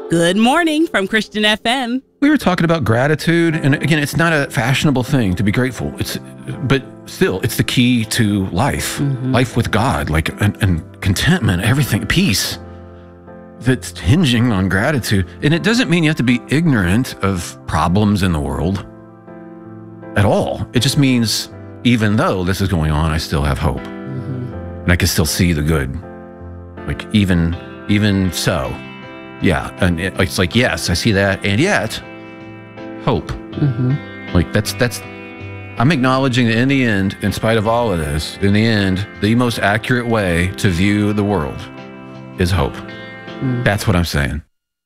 Good morning from Christian FM. We were talking about gratitude, and again, it's not a fashionable thing to be grateful. But still, it's the key to life, life with God, and contentment, everything, peace. That's hinging on gratitude, and it doesn't mean you have to be ignorant of problems in the world at all. It just means even though this is going on, I still have hope, and I can still see the good. Like even so. Yeah, and it's like, yes, I see that, and yet, hope. Like, that's. I'm acknowledging that in the end, in spite of all of this, in the end, the most accurate way to view the world is hope. That's what I'm saying.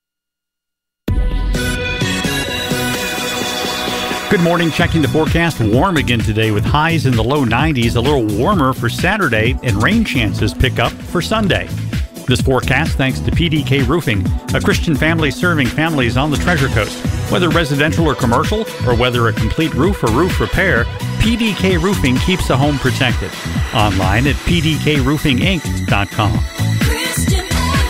Good morning. Checking the forecast. Warm again today with highs in the low 90s. A little warmer for Saturday, and rain chances pick up for Sunday. This forecast thanks to PDK Roofing, a Christian family serving families on the Treasure Coast. Whether residential or commercial, or whether a complete roof or roof repair, PDK Roofing keeps a home protected. Online at pdkroofinginc.com. Christian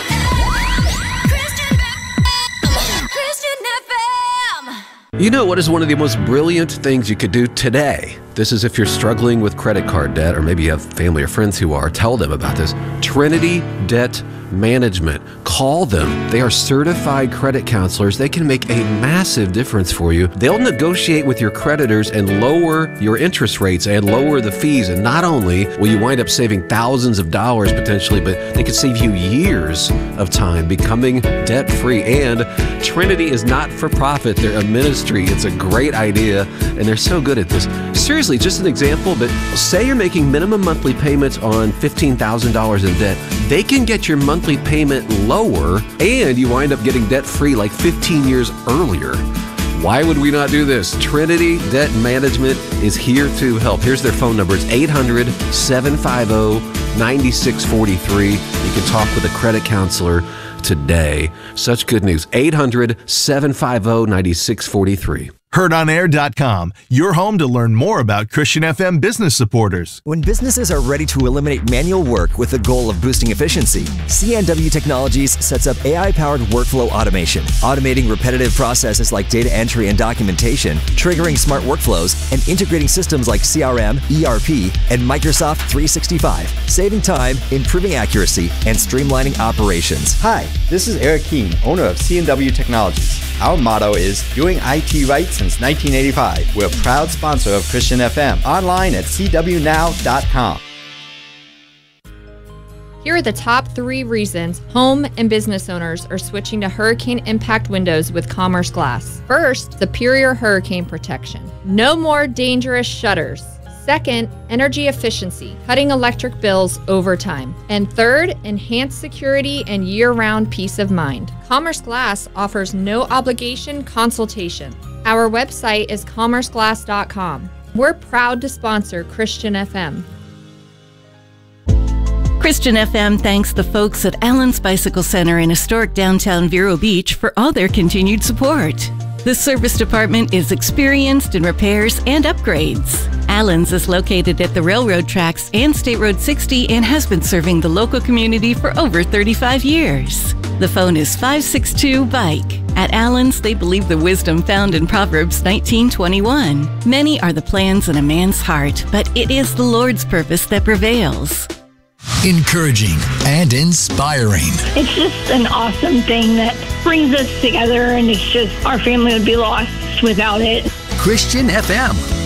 FM. You know what is one of the most brilliant things you could do today? This is if you're struggling with credit card debt, or maybe you have family or friends who are. Tell them about this. Trinity Debt Management. Call them. They are certified credit counselors. They can make a massive difference for you. They'll negotiate with your creditors and lower your interest rates and lower the fees. And not only will you wind up saving thousands of dollars potentially, but they could save you years of time becoming debt-free. And Trinity is not for profit. They're a ministry. It's a great idea, and they're so good at this. Seriously, just an example, but say you're making minimum monthly payments on $15,000 in debt. They can get your monthly payment lower, and you wind up getting debt-free like 15 years earlier. Why would we not do this? Trinity Debt Management is here to help. Here's their phone number. It's 800-750-9643. You can talk with a credit counselor today. Such good news. 800-750-9643. HeardOnAir.com, your home to learn more about Christian FM business supporters. When businesses are ready to eliminate manual work with the goal of boosting efficiency, CNW Technologies sets up AI-powered workflow automation, automating repetitive processes like data entry and documentation, triggering smart workflows, and integrating systems like CRM, ERP, and Microsoft 365, saving time, improving accuracy, and streamlining operations. Hi, this is Eric Keene, owner of CNW Technologies. Our motto is doing IT right since 1985. We're a proud sponsor of Christian FM. Online at cwnow.com. Here are the top 3 reasons home and business owners are switching to hurricane impact windows with Commerce Glass. First, superior hurricane protection. No more dangerous shutters. Second, energy efficiency, cutting electric bills over time. And third, enhanced security and year-round peace of mind. Commerce Glass offers no obligation consultation. Our website is commerceglass.com. We're proud to sponsor Christian FM. Christian FM thanks the folks at Allen's Bicycle Center in historic downtown Vero Beach for all their continued support. The service department is experienced in repairs and upgrades. Allen's is located at the railroad tracks and State Road 60 and has been serving the local community for over 35 years. The phone is 562-BIKE. At Allen's, they believe the wisdom found in Proverbs 19:21. Many are the plans in a man's heart, but it is the Lord's purpose that prevails. Encouraging and inspiring. It's just an awesome thing that brings us together, and it's just our family would be lost without it. Christian FM.